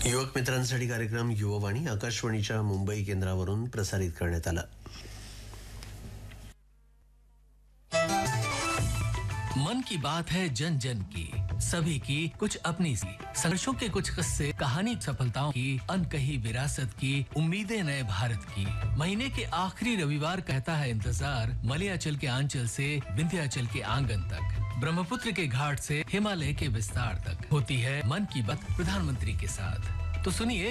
युवक मित्रांसाठी कार्यक्रम युववाणी आकाशवाणीच्या मुंबई केंद्रावरून प्रसारित करण्यात आला. मन की बात है जन जन की, सभी की कुछ अपनी सी, संघर्षों के कुछ किस्से, कहानी सफलताओं की, अनकही विरासत की, उम्मीदें नए भारत की. महीने के आखिरी रविवार कहता है इंतजार, मलयाचल के आंचल से विंध्याचल के आंगन तक, ब्रह्मपुत्र के घाट से हिमालय के विस्तार तक होती है मन की बात प्रधानमंत्री के साथ. तो सुनिए